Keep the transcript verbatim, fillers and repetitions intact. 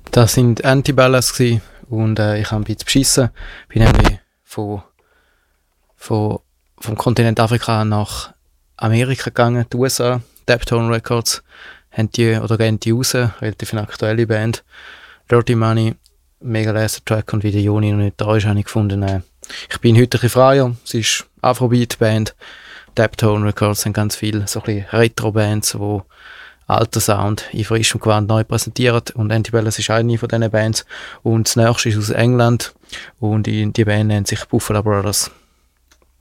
Das sind Antibellars gsi und äh, ich habe ein bisschen beschissen. Bin nämlich von, von, vom Kontinent Afrika nach Amerika gegangen, die U S A. Daptone Records haben die, oder gehen die raus, relativ eine aktuelle Band. Dirty Money, mega leser Track, und wie der Joni noch nicht da ist, habe ich gefunden, äh, ich bin heute ein bisschen freier. Es ist Afrobeat-Band. Daptone Records haben ganz viele so ein bisschen Retro-Bands, die alten Sound in frischem Gewand neu präsentieren. Und Antibellars ist eine von diesen Bands. Und das nächste ist aus England. Und die Band nennt sich Buffalo Brothers.